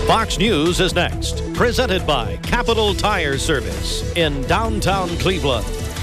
Fox News is next, presented by Capital Tire Service in downtown Cleveland.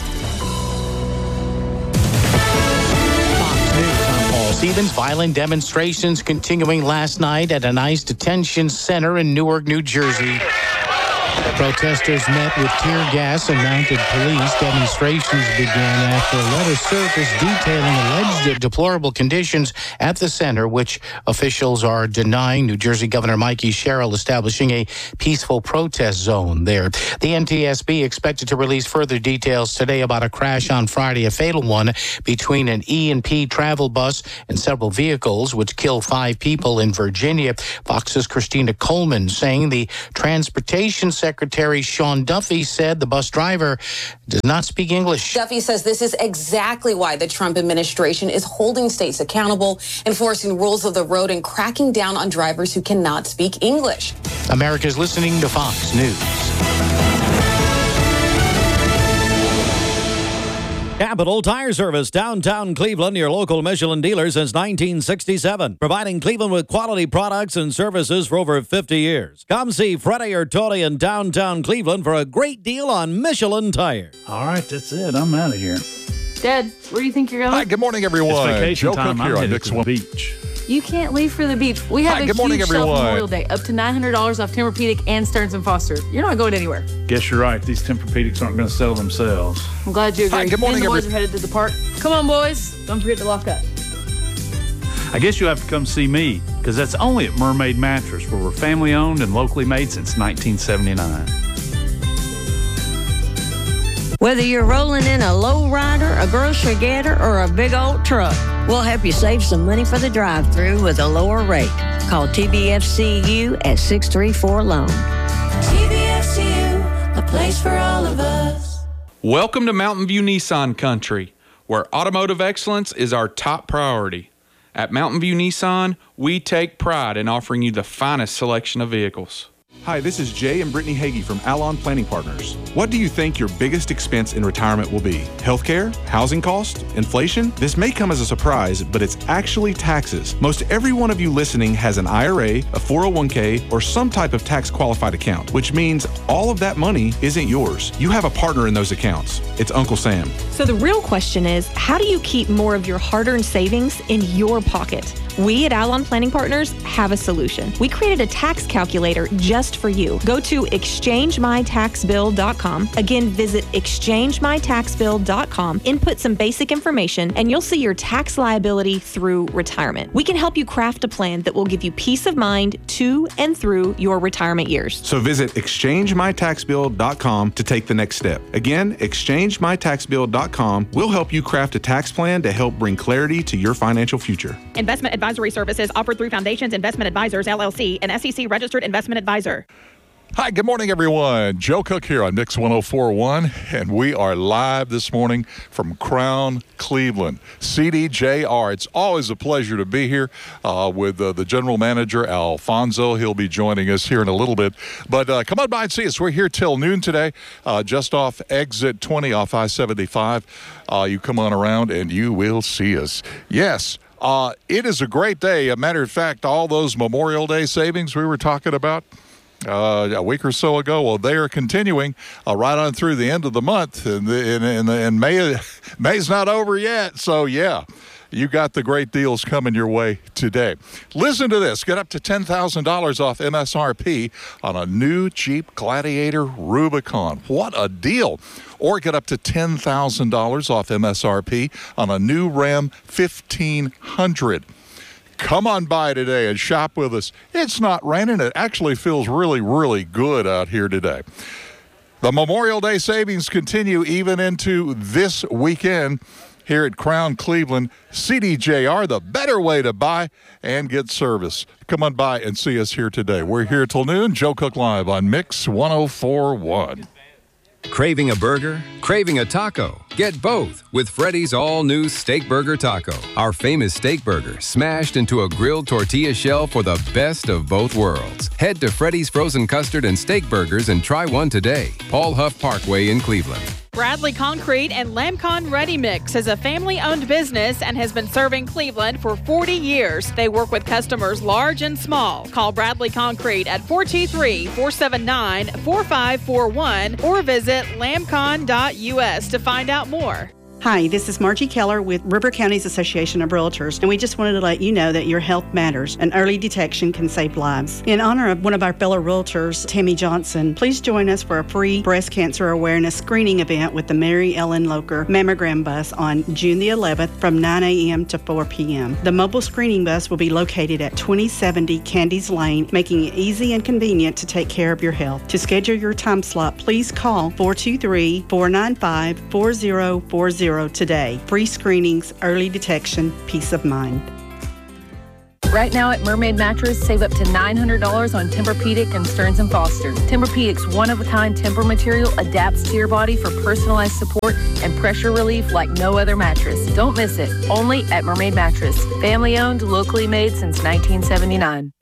Fox News, I'm Paul Stevens. Violent demonstrations continuing last night at an ICE detention center in Newark, New Jersey. Protesters met with tear gas and mounted police. Demonstrations began after a letter surfaced detailing alleged deplorable conditions at the center, which officials are denying. New Jersey Governor Mikey Sherrill establishing a peaceful protest zone there. The NTSB expected to release further details today about a crash on Friday, a fatal one between an E&P travel bus and several vehicles, which killed 5 people in Virginia. Fox's Christina Coleman saying the Transportation Secretary Sean Duffy said the bus driver does not speak English. Duffy says this is exactly why the Trump administration is holding states accountable, enforcing rules of the road, and cracking down on drivers who cannot speak English. America's listening to Fox News. Capital Tire Service, downtown Cleveland, your local Michelin dealer since 1967. Providing Cleveland with quality products and services for over 50 years. Come see Freddie or Tony in downtown Cleveland for a great deal on Michelin tires. All right, that's it. I'm out of here. Dad, where do you think you're going? Hi, good morning, everyone. It's vacation Joe time. Cook here I'm on headed to the beach. You can't leave for the beach. We have a good morning, huge everyone. Memorial Day, up to $900 off Tempur-Pedic and Stearns & Foster. You're not going anywhere. Guess you're right. These Tempur-Pedics aren't going to sell themselves. I'm glad you agree. Hi, good morning, Me and the boys are headed to the park. Come on, boys. Don't forget to lock up. I guess you'll have to come see me, because that's only at Mermaid Mattress, where we're family-owned and locally made since 1979. Whether you're rolling in a low-rider, a grocery getter, or a big old truck, we'll help you save some money for the drive-thru with a lower rate. Call TBFCU at 634-LOAN. TBFCU, a place for all of us. Welcome to Mountain View Nissan Country, where automotive excellence is our top priority. At Mountain View Nissan, we take pride in offering you the finest selection of vehicles. Hi, this is Jay and Brittany Hagee from Alon Planning Partners. What do you think your biggest expense in retirement will be? Healthcare? Housing cost? Inflation? This may come as a surprise, but it's actually taxes. Most every one of you listening has an IRA, a 401k, or some type of tax-qualified account, which means all of that money isn't yours. You have a partner in those accounts. It's Uncle Sam. So the real question is, how do you keep more of your hard-earned savings in your pocket? We at Alon Planning Partners have a solution. We created a tax calculator just for you. Go to exchangemytaxbill.com. Again, visit exchangemytaxbill.com. Input some basic information, and you'll see your tax liability through retirement. We can help you craft a plan that will give you peace of mind to and through your retirement years. So visit exchangemytaxbill.com to take the next step. Again, exchangemytaxbill.com will help you craft a tax plan to help bring clarity to your financial future. Investment advisory services offered through Foundations Investment Advisors, LLC, an SEC-registered investment advisor. Hi, good morning, everyone. Joe Cook here on Mix 104.1, and we are live this morning from Crown, Cleveland. CDJR. It's always a pleasure to be here with the general manager, Alfonso. He'll be joining us here in a little bit. But come on by and see us. We're here till noon today, just off exit 20 off I-75. You come on around and you will see us. Yes. It is a great day. A matter of fact, all those Memorial Day savings we were talking about a week or so ago, well, they are continuing right on through the end of the month, and May's not over yet. So, yeah, you got the great deals coming your way today. Listen to this. Get up to $10,000 off MSRP on a new Jeep Gladiator Rubicon. What a deal. Or get up to $10,000 off MSRP on a new Ram 1500. Come on by today and shop with us. It's not raining. It actually feels really, really good out here today. The Memorial Day savings continue even into this weekend here at Crown Cleveland. CDJR, the better way to buy and get service. Come on by and see us here today. We're here till noon. Joe Cook Live on Mix 104.1. Craving a burger? Craving a taco? Get both with Freddy's all-new Steak Burger Taco. Our famous steak burger smashed into a grilled tortilla shell for the best of both worlds. Head to Freddy's Frozen Custard and Steak Burgers and try one today. Paul Huff Parkway in Cleveland. Bradley Concrete and Lamcon Ready Mix is a family-owned business and has been serving Cleveland for 40 years. They work with customers large and small. Call Bradley Concrete at 423-479-4541 or visit lamcon.us to find out more. Hi, this is Margie Keller with River Counties Association of Realtors, and we just wanted to let you know that your health matters and early detection can save lives. In honor of one of our fellow realtors, Tammy Johnson, please join us for a free breast cancer awareness screening event with the Mary Ellen Locher mammogram bus on June the 11th from 9 a.m. to 4 p.m. The mobile screening bus will be located at 2070 Candies Lane, making it easy and convenient to take care of your health. To schedule your time slot, please call 423-495-4040 today. Free screenings, early detection, peace of mind. Right now at Mermaid Mattress, save up to $900 on Tempur-Pedic and Stearns & Foster. Tempur-Pedic's one-of-a-kind Tempur material adapts to your body for personalized support and pressure relief like no other mattress. Don't miss it. Only at Mermaid Mattress. Family-owned, locally made since 1979.